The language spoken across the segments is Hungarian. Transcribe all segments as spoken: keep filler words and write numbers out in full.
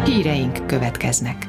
Híreink következnek.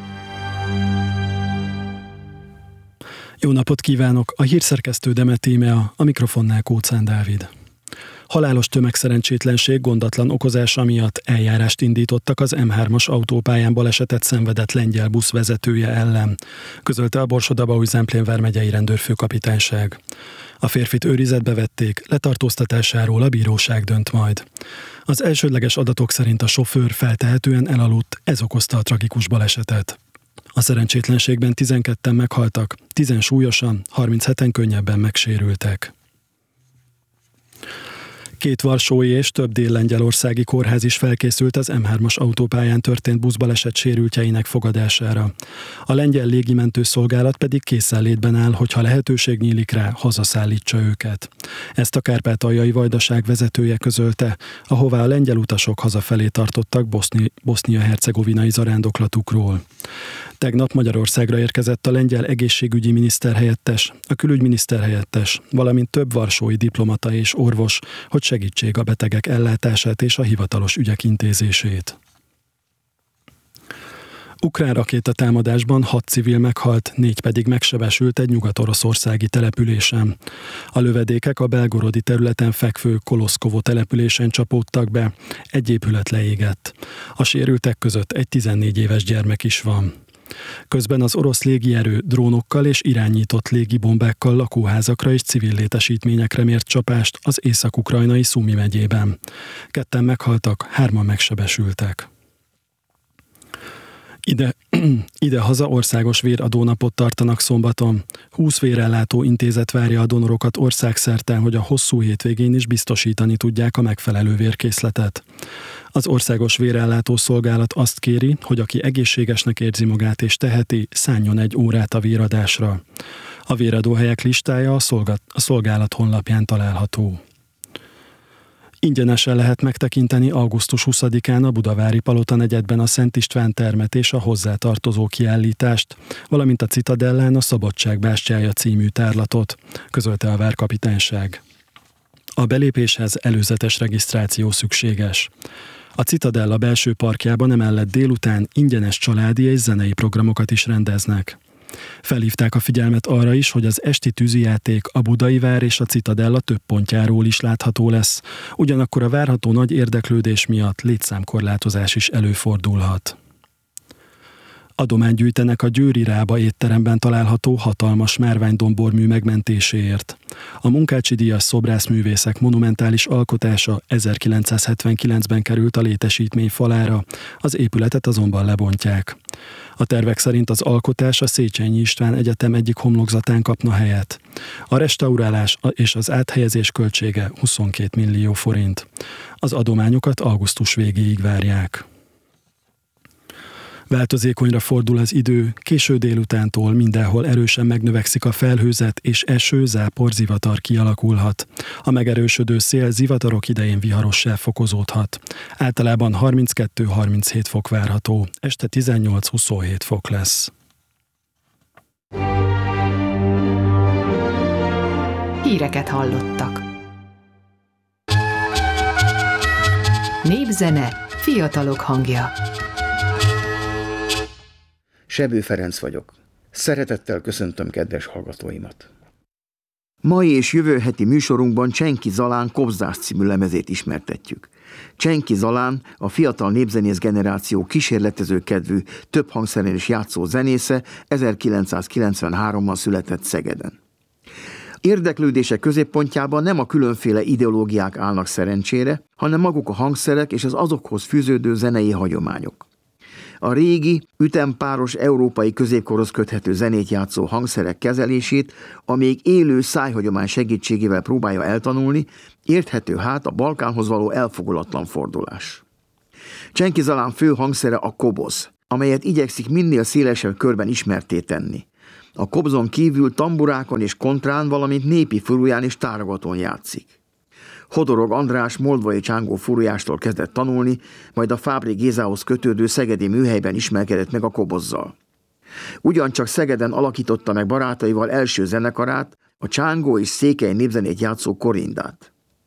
Jó napot kívánok! A hírszerkesztő Demet Tímea, a mikrofonnál Kóczán Dávid. Halálos tömegszerencsétlenség gondatlan okozása miatt eljárást indítottak az em hármas autópályán balesetet szenvedett lengyel busz vezetője ellen, közölte a Borsod-Abaúj-Zemplén vármegyei rendőrfőkapitányság. A férfit őrizetbe vették, letartóztatásáról a bíróság dönt majd. Az elsődleges adatok szerint a sofőr feltehetően elaludt, ez okozta a tragikus balesetet. A szerencsétlenségben tizenketten meghaltak, tízen súlyosan, harmincheten könnyebben megsérültek. Két varsói és több dél-lengyelországi kórház is felkészült az em hármas autópályán történt buszbaleset sérültjeinek fogadására. A lengyel légimentőszolgálat pedig készenlétben áll, hogyha lehetőség nyílik rá, hazaszállítsa őket. Ezt a kárpátaljai vajdaság vezetője közölte, ahová a lengyel utasok hazafelé tartottak Boszni- bosznia-hercegovinai zarándoklatukról. Tegnap Magyarországra érkezett a lengyel egészségügyi miniszter helyettes, a külügyminiszter helyettes, valamint több varsói diplomata és orvos, hogy segítsék a betegek ellátását és a hivatalos ügyek intézését. Ukrán rakétatámadásban hat civil meghalt, négy pedig megsebesült egy nyugat-oroszországi településen. A lövedékek a belgorodi területen fekvő Koloszkovo településen csapódtak be, egy épület leégett. A sérültek között egy tizennégy éves gyermek is van. Közben az orosz légierő drónokkal és irányított légibombákkal lakóházakra és civil létesítményekre mért csapást az észak-ukrajnai Szumi megyében. Ketten meghaltak, hárman megsebesültek. Ide, ide-haza országos véradónapot tartanak szombaton. húsz vérellátó intézet várja a donorokat országszerte, hogy a hosszú hétvégén is biztosítani tudják a megfelelő vérkészletet. Az Országos Vérellátó Szolgálat azt kéri, hogy aki egészségesnek érzi magát és teheti, szálljon egy órát a véradásra. A véradóhelyek listája a, szolga- a szolgálat honlapján található. Ingyenesen lehet megtekinteni augusztus huszadikán a Budavári Palota negyedben a Szent István termet és a hozzátartozó kiállítást, valamint a Citadellán a Szabadság bástyája című tárlatot, közölte a várkapitányság. A belépéshez előzetes regisztráció szükséges. A Citadella belső parkjában emellett délután ingyenes családi és zenei programokat is rendeznek. Felhívták a figyelmet arra is, hogy az esti tűzijáték a Budai Vár és a Citadella több pontjáról is látható lesz, ugyanakkor a várható nagy érdeklődés miatt létszámkorlátozás is előfordulhat. Adományt gyűjtenek a Győri Rába étteremben található hatalmas márványdombormű megmentéséért. A Munkácsi-díjas szobrászművészek monumentális alkotása ezerkilencszázhetvenkilencben került a létesítmény falára, az épületet azonban lebontják. A tervek szerint az alkotás a Széchenyi István Egyetem egyik homlokzatán kapna helyet. A restaurálás és az áthelyezés költsége huszonkét millió forint. Az adományokat augusztus végéig várják. Változékonyra fordul az idő, késő délutántól mindenhol erősen megnövekszik a felhőzet, és eső, zápor, zivatar kialakulhat. A megerősödő szél zivatarok idején viharossá fokozódhat. Általában harminckettő-harminchét fok várható, este tizennyolc-huszonhét fok lesz. Híreket hallottak. Népzene, fiatalok hangja. Sebő Ferenc vagyok. Szeretettel köszöntöm kedves hallgatóimat. Mai és jövő heti műsorunkban Csenki Zalán Kobzás című lemezét ismertetjük. Csenki Zalán a fiatal népzenész generáció kísérletező kedvű, több hangszeren is játszó zenésze, ezerkilencszázkilencvenháromban született Szegeden. Érdeklődése középpontjában nem a különféle ideológiák állnak szerencsére, hanem maguk a hangszerek és az azokhoz fűződő zenei hagyományok. A régi, ütempáros európai középkorhoz köthető zenét játszó hangszerek kezelését a még élő szájhagyomány segítségével próbálja eltanulni, érthető hát a Balkánhoz való elfogulatlan fordulás. Csenki Zalán fő hangszere a koboz, amelyet igyekszik minél szélesebb körben ismertté tenni. A kobzon kívül tamburákon és kontrán, valamint népi furuján és tárogatón játszik. Hodorog András moldvai csángó furujástól kezdett tanulni, majd a Fábry Gézához kötődő szegedi műhelyben ismerkedett meg a kobozzal. Ugyancsak Szegeden alakította meg barátaival első zenekarát, a csángó és székely népzenét játszó Korindát.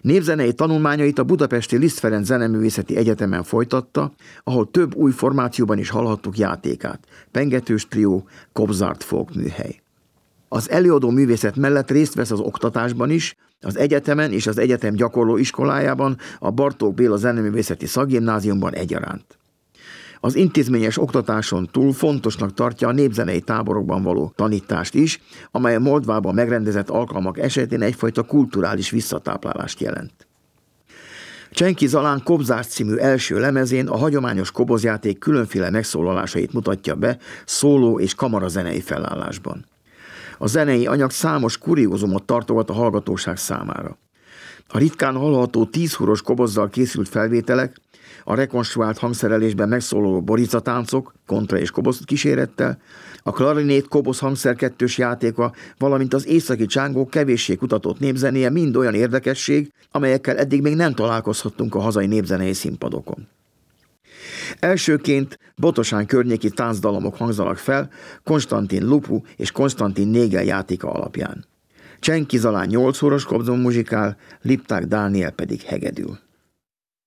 Népzenei tanulmányait a budapesti Liszt Ferenc Zeneművészeti Egyetemen folytatta, ahol több új formációban is hallhattuk játékát. Pengetős trió, Kobzárt folk műhely. Az előadó művészet mellett részt vesz az oktatásban is, az egyetemen és az egyetem gyakorló iskolájában, a Bartók Béla Zeneművészeti Szakgimnáziumban egyaránt. Az intézményes oktatáson túl fontosnak tartja a népzenei táborokban való tanítást is, amely a Moldvában megrendezett alkalmak esetén egyfajta kulturális visszatáplálást jelent. Csenki Zalán Kobzás című első lemezén a hagyományos kobozjáték különféle megszólalásait mutatja be szóló és kamarazenei felállásban. A zenei anyag számos kuriózumot tartogat a hallgatóság számára. A ritkán hallható tízhuros kobozzal készült felvételek, a rekonstruált hangszerelésben megszólaló boricatáncok, kontra és koboz kísérettel, a klarinét koboz hangszer kettős játéka, valamint az északi csángó kevéssé kutatott népzenéje mind olyan érdekesség, amelyekkel eddig még nem találkozhattunk a hazai népzenei színpadokon. Elsőként Botosán környéki táncdalomok hangzanak fel Konstantin Lupu és Konstantin Négel játéka alapján. Csenki Zalán nyolc óros kobzon muzsikál, Lipták Dániel pedig hegedül.